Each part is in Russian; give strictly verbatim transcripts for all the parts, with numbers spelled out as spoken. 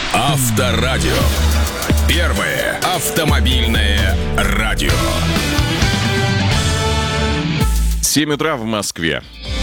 Авторадио. Первое автомобильное радио. семь утра в Москве.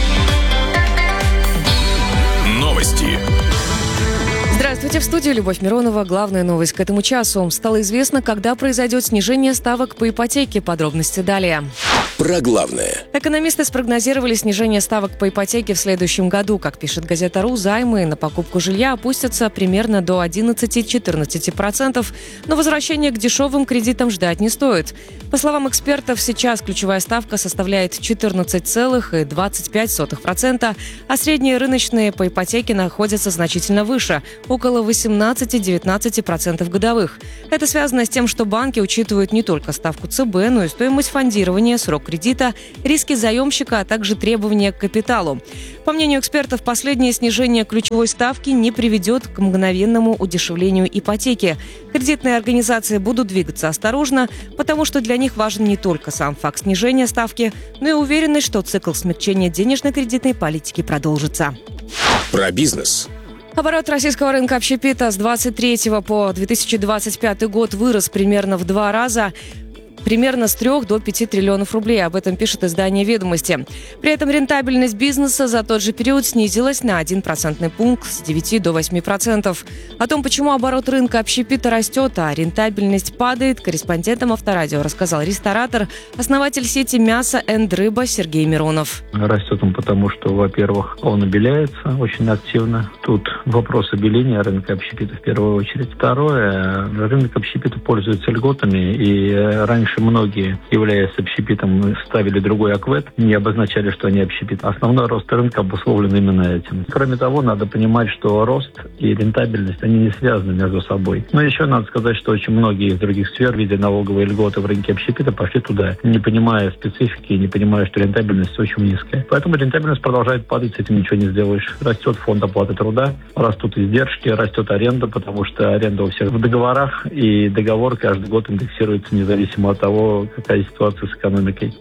Новости. Здравствуйте, в студии Любовь Миронова. Главная новость к этому часу. Стало известно, когда произойдет снижение ставок по ипотеке. Подробности далее. Про главное. Экономисты спрогнозировали снижение ставок по ипотеке в следующем году. Как пишет газета РУ, займы на покупку жилья опустятся примерно до одиннадцать-четырнадцать процентов, но возвращение к дешевым кредитам ждать не стоит. По словам экспертов, сейчас ключевая ставка составляет четырнадцать целых двадцать пять сотых процента, а средние рыночные по ипотеке находятся значительно выше – около восемнадцать-девятнадцать процентов годовых. Это связано с тем, что банки учитывают не только ставку ЦБ, но и стоимость фондирования, срок кредита, риски заемщика, а также требования к капиталу. По мнению экспертов, последнее снижение ключевой ставки не приведет к мгновенному удешевлению ипотеки. Кредитные организации будут двигаться осторожно, потому что для них важен не только сам факт снижения ставки, но и уверенность, что цикл смягчения денежно-кредитной политики продолжится. Про бизнес. Оборот российского рынка общепита с двадцать третьего по две тысячи двадцать пятый год вырос примерно в два раза. Примерно с трёх до пяти триллионов рублей. Об этом пишет издание «Ведомости». При этом рентабельность бизнеса за тот же период снизилась на один процентный пункт с девяти до восьми процентов. О том, почему оборот рынка общепита растет, а рентабельность падает, корреспондентам Авторадио рассказал ресторатор, основатель сети мяса энд рыба Сергей Миронов. Растет он потому, что, во-первых, он обеляется очень активно. Тут вопрос обеления рынка общепита в первую очередь. Второе, рынок общепита пользуется льготами, и раньше многие, являясь общепитом, ставили другой аквэд, не обозначали, что они общепит. Основной рост рынка обусловлен именно этим. Кроме того, надо понимать, что рост и рентабельность, они не связаны между собой. Но еще надо сказать, что очень многие из других сфер, видя налоговые льготы в рынке общепита, пошли туда, не понимая специфики, не понимая, что рентабельность очень низкая. Поэтому рентабельность продолжает падать, с этим ничего не сделаешь. Растет фонд оплаты труда, растут издержки, растет аренда, потому что аренда у всех в договорах, и договор каждый год индексируется независимо от того, какая ситуация с экономикой.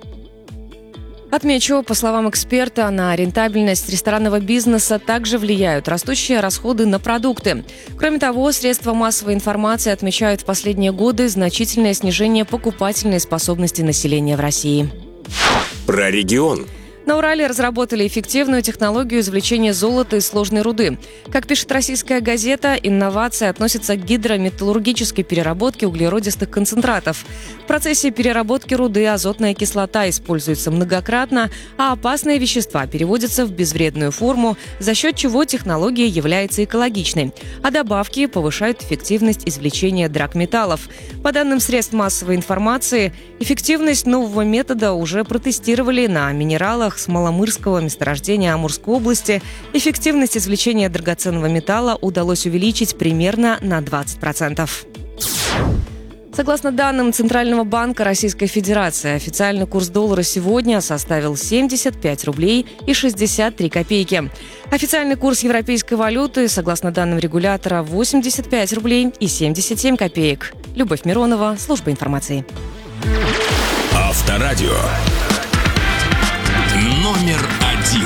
Отмечу, по словам эксперта, на рентабельность ресторанного бизнеса также влияют растущие расходы на продукты. Кроме того, средства массовой информации отмечают в последние годы значительное снижение покупательной способности населения в России. Про регион. На Урале разработали эффективную технологию извлечения золота из сложной руды. Как пишет российская газета, инновация относится к гидрометаллургической переработке углеродистых концентратов. В процессе переработки руды азотная кислота используется многократно, а опасные вещества переводятся в безвредную форму, за счет чего технология является экологичной, а добавки повышают эффективность извлечения драгметаллов. По данным средств массовой информации, эффективность нового метода уже протестировали на минералах с Маломырского месторождения Амурской области. Эффективность извлечения драгоценного металла удалось увеличить примерно на двадцать процентов. Согласно данным Центрального банка Российской Федерации, официальный курс доллара сегодня составил семьдесят пять рублей и шестьдесят три копейки. Официальный курс европейской валюты, согласно данным регулятора, восемьдесят пять рублей и семьдесят семь копеек. Любовь Миронова, служба информации. Авторадио. Номер